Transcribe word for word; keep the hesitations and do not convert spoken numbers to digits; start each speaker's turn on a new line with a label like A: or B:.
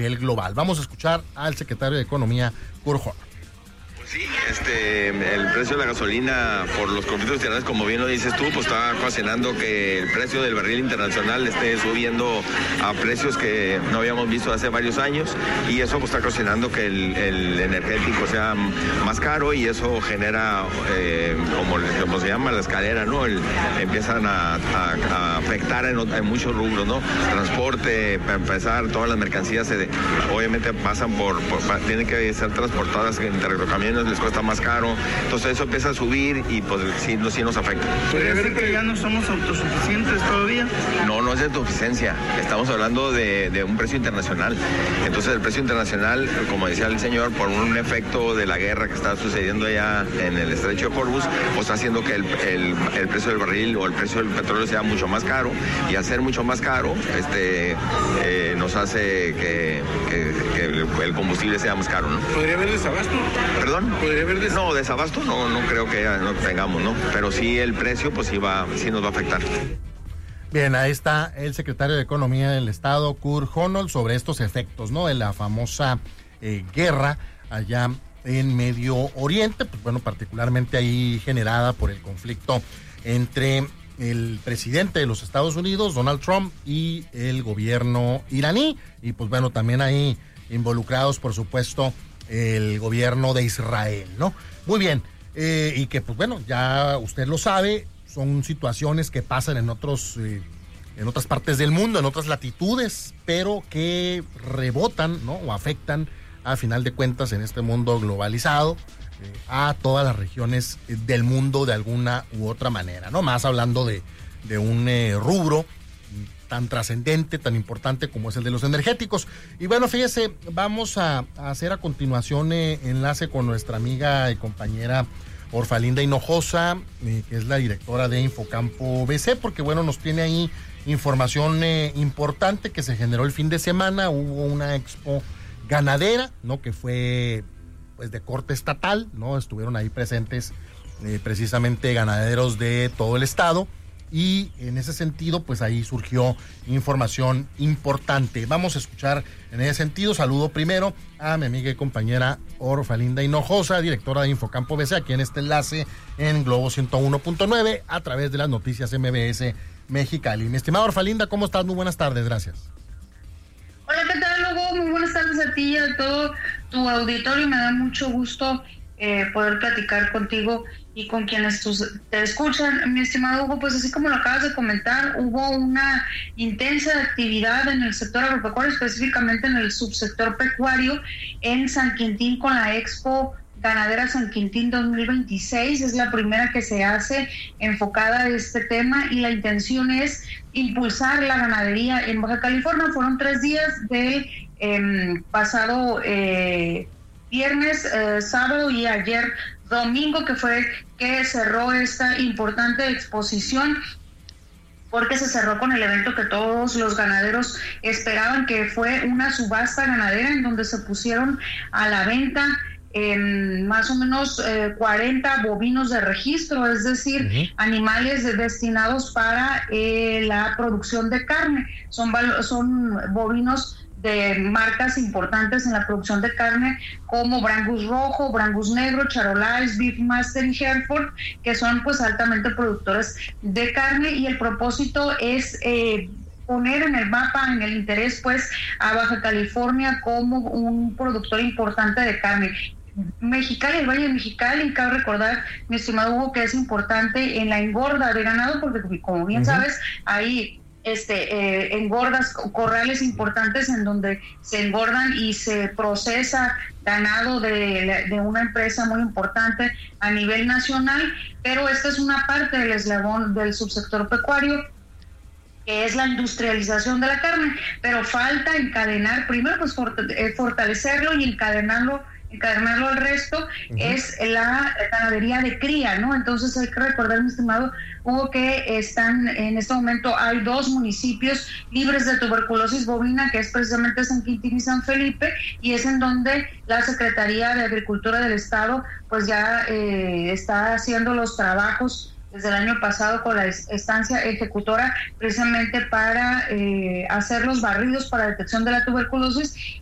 A: nivel global. Vamos a escuchar al secretario de Economía, Kurt Honol.
B: Sí, este, el precio de la gasolina por los conflictos internacionales, como bien lo dices tú, pues está ocasionando que el precio del barril internacional esté subiendo a precios que no habíamos visto hace varios años, y eso pues está ocasionando que el, el energético sea más caro, y eso genera, eh, como, como se llama, la escalera, ¿no? El, empiezan a, a, a afectar en, en muchos rubros, ¿no? Transporte, para empezar, todas las mercancías se, obviamente pasan por, por, tienen que ser transportadas entre los camiones, les cuesta más caro, entonces eso empieza a subir y pues sí, sí nos afecta.
C: ¿Puede ser que ya no somos autosuficientes todavía?
B: No, no es de autosuficiencia, estamos hablando de, de un precio internacional. Entonces el precio internacional, como decía el señor, por un efecto de la guerra que está sucediendo allá en el estrecho de Hormuz, pues está haciendo que el, el, el precio del barril o el precio del petróleo sea mucho más caro, y al ser mucho más caro, este eh, nos hace que, que, que el, el combustible sea más caro, ¿no?
C: ¿Podría haber desabasto?
B: ¿Perdón?
C: ¿Podría haber desabasto?
B: No, desabasto no, no creo que no tengamos, ¿no? Pero sí el precio, pues sí, va, sí nos va a afectar.
A: Bien, ahí está el secretario de Economía del Estado, Kurt Honol, sobre estos efectos, ¿no? De la famosa eh, guerra allá en Medio Oriente, pues bueno, particularmente ahí generada por el conflicto entre el presidente de los Estados Unidos, Donald Trump, y el gobierno iraní, y pues bueno, también ahí involucrados, por supuesto, el gobierno de Israel, ¿no? Muy bien, eh, y que pues bueno, ya usted lo sabe, son situaciones que pasan en otros, eh, en otras partes del mundo, en otras latitudes, pero que rebotan, ¿no? O afectan, a final de cuentas, en este mundo globalizado, eh, a todas las regiones del mundo de alguna u otra manera, ¿no? Más hablando de, de un eh, rubro tan trascendente, tan importante como es el de los energéticos. Y bueno, fíjese, vamos a, a hacer a continuación eh, enlace con nuestra amiga y compañera Orfalinda Hinojosa, eh, que es la directora de Infocampo B C, porque bueno, nos tiene ahí información eh, importante que se generó el fin de semana. Hubo una expo ganadera, ¿no? Que fue pues de corte estatal, ¿no? Estuvieron ahí presentes eh, precisamente ganaderos de todo el estado. Y en ese sentido, pues ahí surgió información importante. Vamos a escuchar en ese sentido. Saludo primero a mi amiga y compañera Orfalinda Hinojosa, directora de Infocampo B C, aquí en este enlace en Globo ciento uno punto nueve, a través de las noticias M B S Mexicali. Mi estimada Orfalinda, ¿cómo estás? Muy buenas tardes, gracias.
D: Hola, ¿qué tal, Hugo? Muy buenas tardes a ti y a todo tu auditorio. Me da mucho gusto eh, poder platicar contigo y con quienes te escuchan. Mi estimado Hugo, pues así como lo acabas de comentar, hubo una intensa actividad en el sector agropecuario, específicamente en el subsector pecuario, en San Quintín, con la Expo Ganadera San Quintín dos mil veintiséis. Es la primera que se hace enfocada a este tema, y la intención es impulsar la ganadería en Baja California. Fueron tres días del eh, pasado eh, viernes, eh, sábado y ayer domingo, que fue que cerró esta importante exposición, porque se cerró con el evento que todos los ganaderos esperaban, que fue una subasta ganadera en donde se pusieron a la venta eh, más o menos eh, cuarenta bovinos de registro, es decir, uh-huh. animales de, destinados para eh, la producción de carne. Son, son bovinos de marcas importantes en la producción de carne, como Brangus Rojo, Brangus Negro, Charolais, Beefmaster y Hereford, que son pues altamente productores de carne, y el propósito es eh, poner en el mapa, en el interés pues a Baja California como un productor importante de carne. Mexicali, el Valle de Mexicali, cabe recordar, mi estimado Hugo, que es importante en la engorda de ganado, porque como bien uh-huh. sabes, ahí este eh, engordas, corrales importantes en donde se engordan y se procesa ganado de, de una empresa muy importante a nivel nacional, pero esta es una parte del eslabón del subsector pecuario, que es la industrialización de la carne, pero falta encadenar, primero pues fortalecerlo y encadenarlo encadenarlo al resto, uh-huh. es la ganadería de cría, ¿no? Entonces hay que recordar, mi estimado Hugo, que están en este momento, hay dos municipios libres de tuberculosis bovina, que es precisamente San Quintín y San Felipe, y es en donde la Secretaría de Agricultura del Estado pues ya eh, está haciendo los trabajos desde el año pasado con la estancia ejecutora, precisamente para eh, hacer los barridos para detección de la tuberculosis